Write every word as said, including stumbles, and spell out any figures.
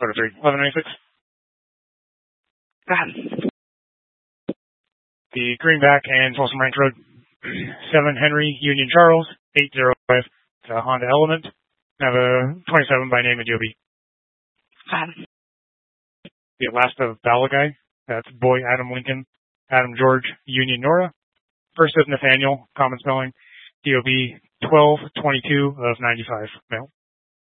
Photo three, eleven ninety-six. Go ahead. The Greenback and Folsom Ranch Road, seven Henry Union Charles, eight oh five. It's a Honda Element. I have a twenty-seven by name of Joby. Go ahead. The last of Balaguy. That's Boy Adam Lincoln, Adam George Union Nora. First of Nathaniel, common spelling, D O B twelve twenty-two of ninety-five, male.